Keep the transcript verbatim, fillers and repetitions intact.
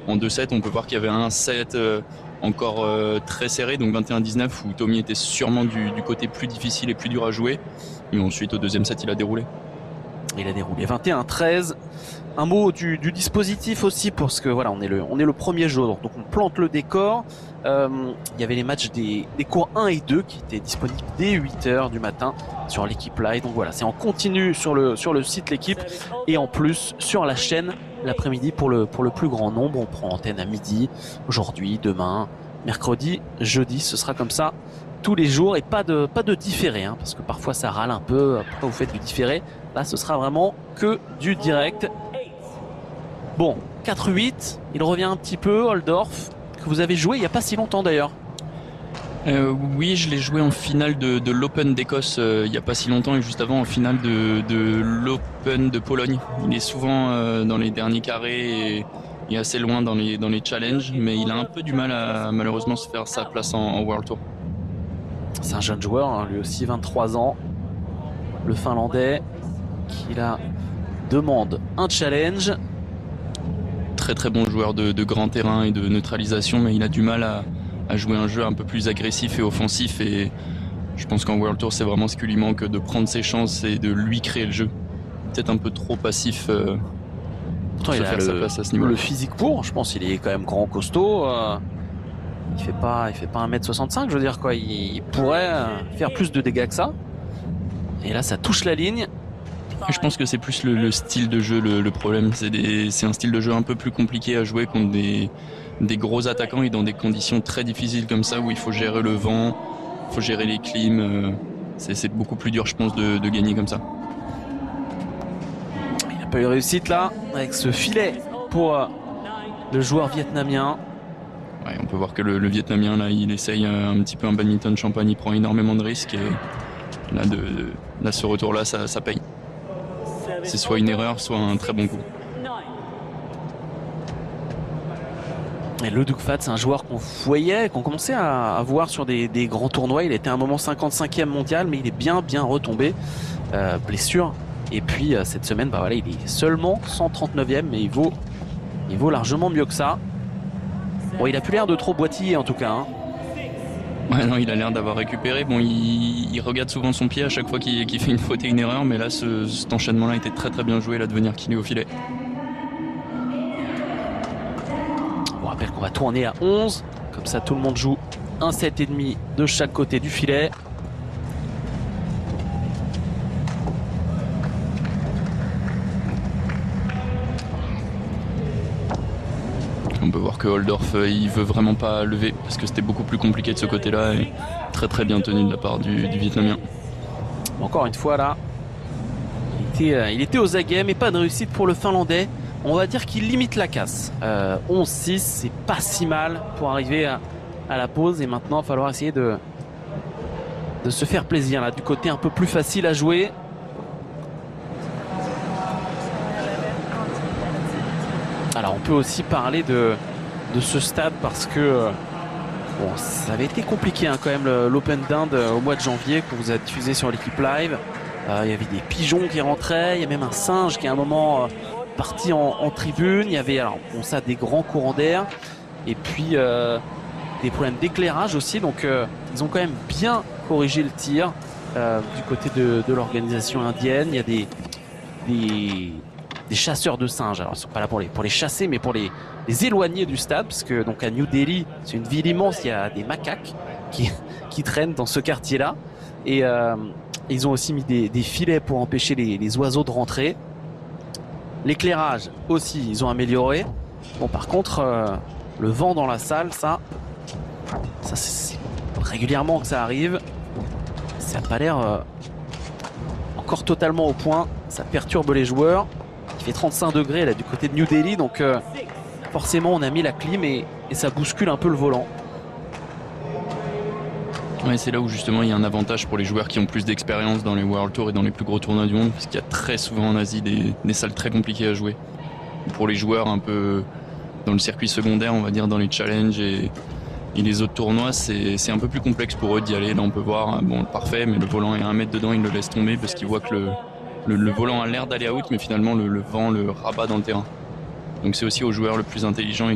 en deux sets. On peut voir qu'il y avait un set euh, encore euh, très serré, donc vingt et un dix-neuf, où Tommy était sûrement du, du côté plus difficile et plus dur à jouer. Et ensuite, au deuxième set, il a déroulé. Il a déroulé vingt et un treize. Un mot du, du dispositif aussi, parce que voilà, on est le, on est le premier jour, donc on plante le décor. Euh, il y avait les matchs des, des cours un et deux qui étaient disponibles dès huit heures du matin sur l'équipe live. Donc voilà, c'est en continu sur le, sur le site l'équipe et en plus sur la chaîne l'après-midi pour le, pour le plus grand nombre. On prend antenne à midi, aujourd'hui, demain, mercredi, jeudi, ce sera comme ça tous les jours et pas de, pas de différé, hein, parce que parfois ça râle un peu, pourquoi vous faites du différé? Là, ce sera vraiment que du direct. Bon, quatre huit, il revient un petit peu, Holdorf, que vous avez joué il n'y a pas si longtemps d'ailleurs. Euh, oui, je l'ai joué en finale de, de l'Open d'Écosse euh, il n'y a pas si longtemps et juste avant en finale de, de l'Open de Pologne. Il est souvent euh, dans les derniers carrés et, et assez loin dans les, dans les challenges, mais il a un peu du mal à malheureusement se faire sa place en, en World Tour. C'est un jeune joueur, hein, lui aussi vingt-trois ans, le Finlandais, qui là demande un challenge. Très très bon joueur de, de grand terrain et de neutralisation, mais il a du mal à, à jouer un jeu un peu plus agressif et offensif, et je pense qu'en World Tour c'est vraiment ce qui lui manque, de prendre ses chances et de lui créer le jeu. Peut-être un peu trop passif euh, pour il se a faire le, sa place à ce niveau-là. Le physique pour, je pense qu'il est quand même grand, costaud, euh, il fait pas, il fait pas un mètre soixante-cinq, je veux dire quoi, il, il pourrait faire plus de dégâts que ça, et là ça touche la ligne. Je pense que c'est plus le, le style de jeu le, le problème. C'est, des, c'est un style de jeu un peu plus compliqué à jouer contre des, des gros attaquants et dans des conditions très difficiles comme ça où il faut gérer le vent, il faut gérer les clims. C'est, c'est beaucoup plus dur, je pense, de, de gagner comme ça. Il n'a pas eu de réussite là avec ce filet pour le joueur vietnamien. Ouais, on peut voir que le, le Vietnamien là, il essaye un petit peu un badminton champagne, il prend énormément de risques et là, de, de, là ce retour-là, ça, ça paye. C'est soit une erreur, soit un très bon coup. Et Le Duc Fat, c'est un joueur qu'on voyait, qu'on commençait à, à voir sur des, des grands tournois. Il était à un moment cinquante-cinquième mondial, mais il est bien bien retombé. Euh, blessure. Et puis euh, cette semaine, bah voilà, il est seulement cent trente-neuvième, mais il vaut, il vaut largement mieux que ça. Bon, il a plus l'air de trop boitiller en tout cas. Hein. Ouais, non, il a l'air d'avoir récupéré. Bon, il, il regarde souvent son pied à chaque fois qu'il, qu'il fait une faute et une erreur, mais là, ce, cet enchaînement-là était très très bien joué, là, de venir qu'il est au filet. On rappelle qu'on va tourner à onze, comme ça tout le monde joue un set et demi de chaque côté du filet. On peut voir que Holdorf, il veut vraiment pas lever parce que c'était beaucoup plus compliqué de ce côté-là et très très bien tenu de la part du, du Vietnamien. Encore une fois là, il était, euh, il était aux aguets, mais pas de réussite pour le Finlandais. On va dire qu'il limite la casse. Euh, onze six, c'est pas si mal pour arriver à, à la pause et maintenant il va falloir essayer de, de se faire plaisir là, du côté un peu plus facile à jouer. Alors on peut aussi parler de, de ce stade parce que bon, ça avait été compliqué hein, quand même le, l'Open d'Inde au mois de janvier qu'on vous a diffusé sur l'équipe live. Euh, il y avait des pigeons qui rentraient, il y a même un singe qui à un moment euh, parti en, en tribune. Il y avait alors bon ça des grands courants d'air et puis euh, des problèmes d'éclairage aussi. Donc euh, ils ont quand même bien corrigé le tir euh, du côté de, de l'organisation indienne. Il y a des des des chasseurs de singes. Alors ils sont pas là pour les, pour les chasser, mais pour les, les éloigner du stade, parce que donc à New Delhi, c'est une ville immense, il y a des macaques qui, qui traînent dans ce quartier-là. Et euh, ils ont aussi mis des, des filets pour empêcher les, les oiseaux de rentrer. L'éclairage aussi, ils ont amélioré. Bon, par contre, euh, le vent dans la salle, ça, ça c'est régulièrement que ça arrive. Ça n'a pas l'air euh, encore totalement au point. Ça perturbe les joueurs. Il fait trente-cinq degrés là du côté de New Delhi, donc euh, forcément on a mis la clim et, et ça bouscule un peu le volant. Ouais, c'est là où justement il y a un avantage pour les joueurs qui ont plus d'expérience dans les World Tour et dans les plus gros tournois du monde, parce qu'il y a très souvent en Asie des, des salles très compliquées à jouer. Pour les joueurs un peu dans le circuit secondaire, on va dire dans les challenges et, et les autres tournois, c'est, c'est un peu plus complexe pour eux d'y aller. Là on peut voir, bon parfait, mais le volant est à un mètre dedans, ils le laissent tomber parce qu'ils voient que le Le, le volant a l'air d'aller out, mais finalement le, le vent le rabat dans le terrain. Donc c'est aussi aux joueurs le plus intelligent et